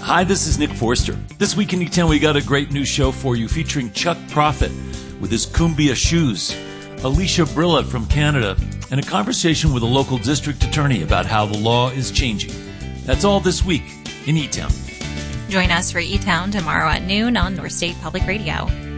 Hi, this is Nick Forster. This week in E-Town, we got a great new show for you featuring Chuck Prophet with his Cumbia shoes, Alicia Brilla from Canada, and a conversation with a local district attorney about how the law is changing. That's all this week in E-Town. Join us for E-Town tomorrow at noon on North State Public Radio.